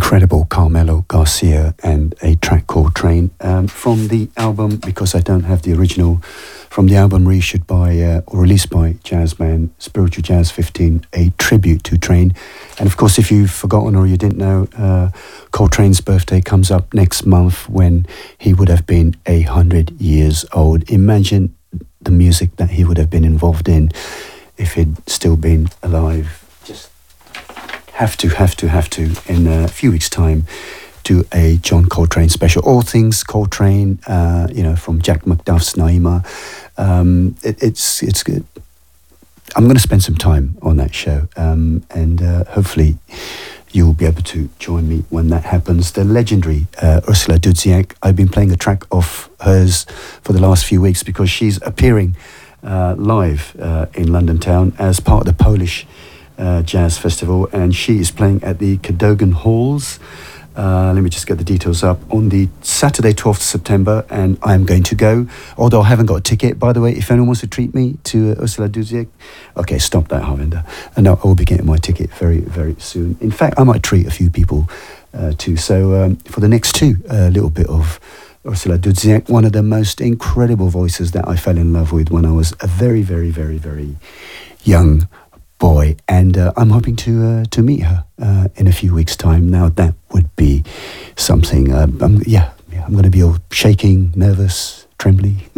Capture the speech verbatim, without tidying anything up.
incredible Carmelo Garcia and a track called Train um, from the album, because I don't have the original, from the album reissued by uh, or released by Jazzman Spiritual Jazz fifteen, a tribute to Train. And of course, if you've forgotten or you didn't know, uh, Coltrane's birthday comes up next month, when he would have been a hundred years old. Imagine the music that he would have been involved in if he'd still been alive. Just have to, have to, have to, in a few weeks' time, do a John Coltrane special. All things Coltrane, uh, you know, from Jack McDuff's Naima. Um, it, it's it's good. I'm going to spend some time on that show, um, and uh, hopefully you'll be able to join me when that happens. The legendary uh, Ursula Dudziak. I've been playing a track of hers for the last few weeks because she's appearing uh, live uh, in London town as part of the Polish uh, Jazz Festival, and she is playing at the Cadogan Halls. Uh, let me just get the details up. On the Saturday, twelfth of September, and I'm going to go. Although I haven't got a ticket, by the way, if anyone wants to treat me to uh, Ursula Dudziak, okay, stop that, Harvinder. And no, I will be getting my ticket very, very soon. In fact, I might treat a few people uh, too. So um, for the next two, a little bit of Ursula Dudziak, one of the most incredible voices that I fell in love with when I was a very, very, very, very young boy, and uh, I'm hoping to uh, to meet her uh, in a few weeks' time. Now that would be something. Uh, I'm, yeah, yeah, I'm going to be all shaking, nervous, trembly.